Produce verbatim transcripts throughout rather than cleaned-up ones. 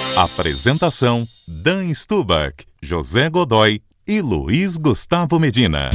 Apresentação: Dan Stubach, José Godoy e Luiz Gustavo Medina.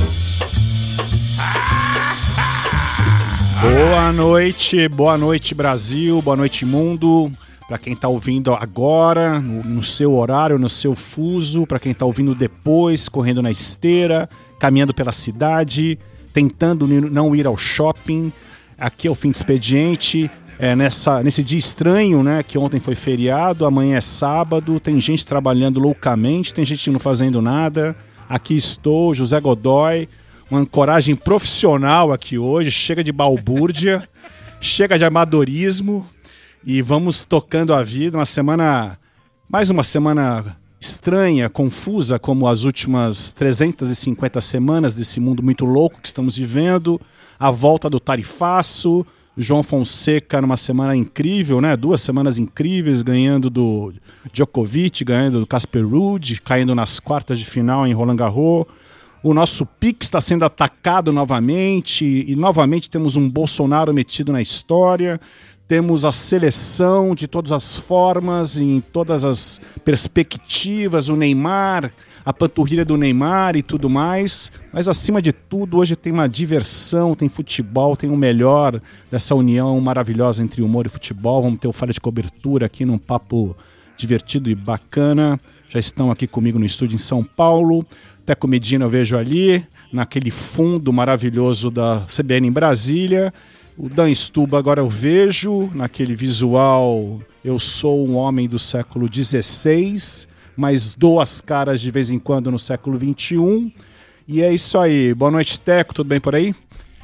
Boa noite, boa noite Brasil, boa noite mundo. Para quem está ouvindo agora, no, no seu horário, no seu fuso, para quem está ouvindo depois, correndo na esteira, caminhando pela cidade, tentando não ir ao shopping. Aqui é o Fim de Expediente, é nessa, nesse dia estranho, né, que ontem foi feriado, amanhã é sábado, tem gente trabalhando loucamente, tem gente não fazendo nada. Aqui estou, José Godoy, uma ancoragem profissional aqui hoje, chega de balbúrdia, chega de amadorismo e vamos tocando a vida. Uma semana, mais uma semana estranha, confusa, como as últimas trezentas e cinquenta semanas desse mundo muito louco que estamos vivendo. A volta do Tarifaço, João Fonseca numa semana incrível, né? Duas semanas incríveis, ganhando do Djokovic, ganhando do Casper Ruud, caindo nas quartas de final em Roland Garros. O nosso Pix está sendo atacado novamente e novamente temos um Bolsonaro metido na história. Temos a seleção de todas as formas, em todas as perspectivas, o Neymar, a panturrilha do Neymar e tudo mais. Mas acima de tudo, hoje tem uma diversão, tem futebol, tem o melhor dessa união maravilhosa entre humor e futebol. Vamos ter o Falha de Cobertura aqui num papo divertido e bacana. Já estão aqui comigo no estúdio em São Paulo. Teco Medina eu vejo ali, naquele fundo maravilhoso da C B N em Brasília. O Dan Stuba agora eu vejo, naquele visual, eu sou um homem do século dezesseis, mas dou as caras de vez em quando no século vinte e um. E é isso aí. Boa noite, Teco, tudo bem por aí?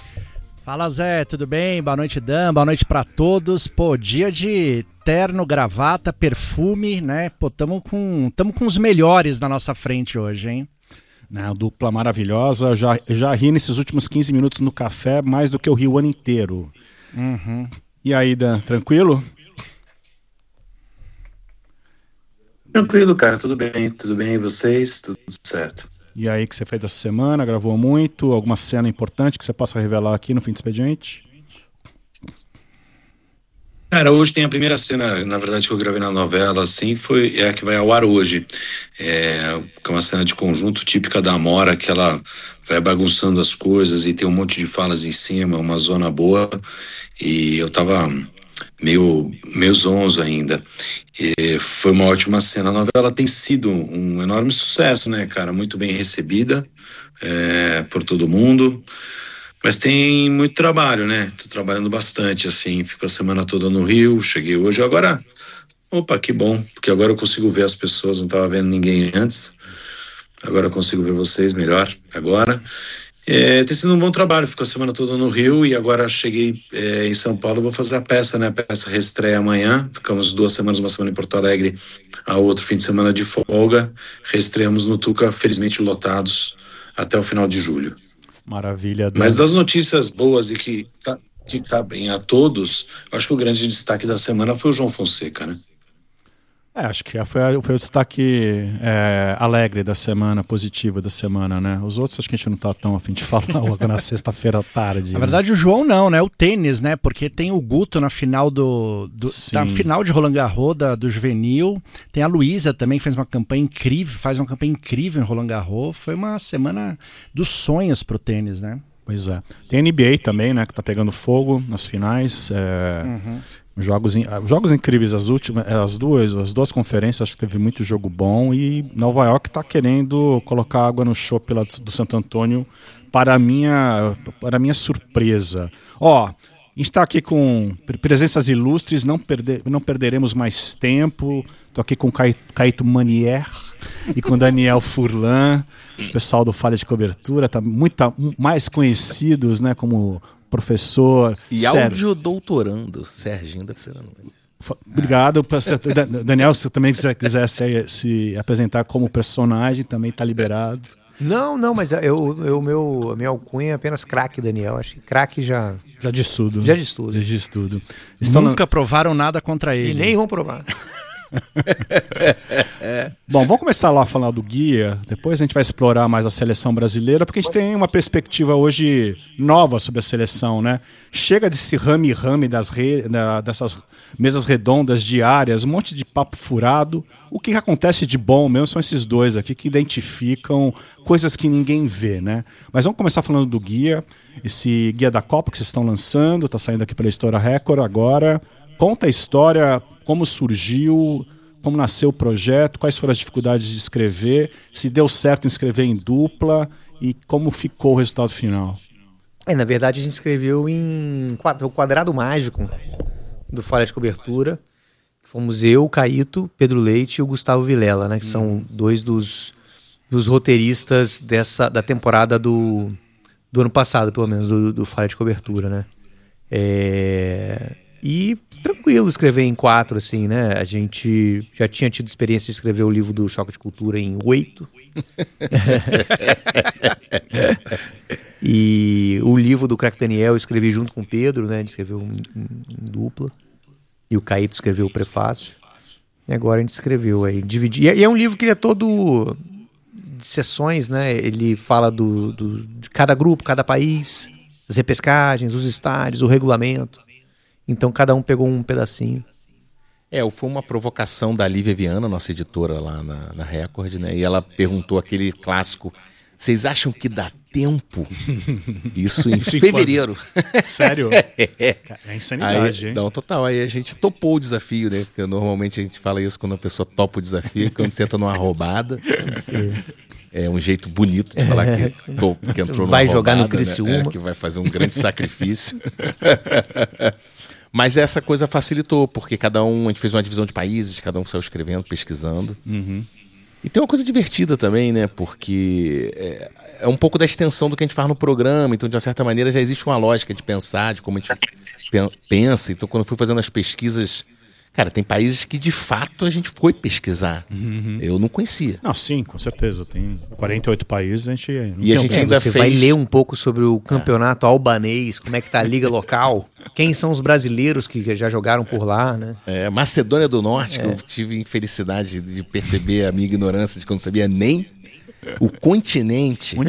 Fala, Zé, tudo bem? Boa noite, Dan, boa noite pra todos. Pô, dia de terno, gravata, perfume, né? Pô, tamo com, tamo com os melhores na nossa frente hoje, hein? Não, dupla maravilhosa. Já, já ri nesses últimos quinze minutos no café mais do que eu ri o ano inteiro. Uhum. E aí, Dan, tranquilo? Tranquilo, cara, tudo bem, tudo bem, e vocês? Tudo certo. E aí, o que você fez essa semana? Gravou muito? Alguma cena importante que você possa revelar aqui no Fim de Expediente? Cara, hoje tem a primeira cena, na verdade, que eu gravei na novela, assim, foi é a que vai ao ar hoje. É, que é uma cena de conjunto típica da Amora, que ela vai bagunçando as coisas e tem um monte de falas em cima, uma zona boa, e eu tava meio, meio zonzo ainda. E foi uma ótima cena. A novela tem sido um enorme sucesso, né, cara? Muito bem recebida é, por todo mundo. Mas tem muito trabalho, né? Tô trabalhando bastante, assim, fico a semana toda no Rio, cheguei hoje, agora, opa, que bom, porque agora eu consigo ver as pessoas, não tava vendo ninguém antes, agora eu consigo ver vocês melhor, agora. É, tem sido um bom trabalho, fico a semana toda no Rio e agora cheguei é, em São Paulo, vou fazer a peça, né? A peça reestreia amanhã, ficamos duas semanas, uma semana em Porto Alegre, a outro fim de semana de folga, reestreamos no Tuca, felizmente lotados, até o final de julho. Maravilha. Dan. Mas das notícias boas e que, que cabem a todos, eu acho que o grande destaque da semana foi o João Fonseca, né? É, acho que foi, foi o destaque é, alegre da semana, positivo da semana, né? Os outros acho que a gente não tá tão a fim de falar logo na sexta-feira à tarde. Na né? verdade o João não, né? O tênis, né? Porque tem o Guto na final do, do na final de Roland Garros da, do juvenil, tem a Luísa também que fez uma campanha incrível, faz uma campanha incrível em Roland Garros. Foi uma semana dos sonhos pro tênis, né? Pois é. Tem a N B A também, né? Que tá pegando fogo nas finais. É... Uhum. Jogos, jogos incríveis, as últimas, as duas, as duas conferências, acho que teve muito jogo bom e Nova York está querendo colocar água no chope lá do Santo Antônio para a minha, para a minha surpresa. Ó, a gente está aqui com presenças ilustres, não, perder, não perderemos mais tempo. Estou aqui com o Caíto Manier e com o Daniel Furlan, o pessoal do Falha de Cobertura, tá muito mais conhecidos, né, como professor e Sérgio. áudio doutorando, Serginho da Serrano. Obrigado. Ah. Daniel, se também quiser, quiser se, se apresentar como personagem, também está liberado. Não, não, mas eu, eu, meu, a minha alcunha é apenas craque, Daniel. Acho que craque já... Já diz tudo. Já diz tudo. Já diz tudo. Estão Nunca na... provaram nada contra ele. E nem vão provar. Bom, vamos começar lá falando do guia, depois a gente vai explorar mais a seleção brasileira, porque a gente tem uma perspectiva hoje nova sobre a seleção, né? Chega desse rame-rame das re... da... dessas mesas redondas diárias, um monte de papo furado. O que acontece de bom mesmo são esses dois aqui que identificam coisas que ninguém vê, né? Mas vamos começar falando do guia, esse guia da Copa que vocês estão lançando, está saindo aqui pela Editora Record agora. Conta a história, como surgiu, como nasceu o projeto, quais foram as dificuldades de escrever, se deu certo em escrever em dupla e como ficou o resultado final. É, na verdade a gente escreveu em quadro, o quadrado mágico do Falha de Cobertura. Fomos eu, o Caíto, Pedro Leite e o Gustavo Vilela, né? Que hum. são dois dos, dos roteiristas dessa, da temporada do, do ano passado, pelo menos, do, do Falha de Cobertura, né? É... E tranquilo escrever em quatro, assim, né? A gente já tinha tido experiência de escrever o livro do Choque de Cultura em oito. E o livro do Crack Daniel eu escrevi junto com o Pedro, né? A gente escreveu em, em, em dupla. E o Caíto escreveu o prefácio. E agora a gente escreveu aí, dividir. E é um livro que ele é todo de sessões, né? Ele fala do, do, de cada grupo, cada país, as repescagens, os estádios, o regulamento. Então cada um pegou um pedacinho. É, foi uma provocação da Lívia Viana, nossa editora lá na, na Record, né? E ela perguntou aquele clássico: vocês acham que dá tempo? Isso em Isso fevereiro. Quando? Sério? É. É insanidade, aí, hein? Não, total. Aí a gente topou o desafio, né? Porque normalmente a gente fala isso quando a pessoa topa o desafio, quando você entra numa roubada. É um jeito bonito de falar que, to, que entrou numa vai roubada. Jogar no Criciúma. Né? É, que vai fazer um grande sacrifício. Mas essa coisa facilitou, porque cada um, a gente fez uma divisão de países, cada um saiu escrevendo, pesquisando. Uhum. E tem uma coisa divertida também, né? Porque é, é um pouco da extensão do que a gente faz no programa, então de uma certa maneira já existe uma lógica de pensar, de como a gente pensa. Então quando eu fui fazendo as pesquisas, cara, tem países que de fato a gente foi pesquisar. Uhum. Eu não conhecia. Não, sim, com certeza. Tem quarenta e oito países, a gente... E a gente ainda Você fez... vai ler um pouco sobre o campeonato é. albanês, como é que tá a liga local, quem são os brasileiros que já jogaram por lá, né? É, Macedônia do Norte, é. que eu tive infelicidade de perceber a minha ignorância de que eu não sabia nem o continente. Onde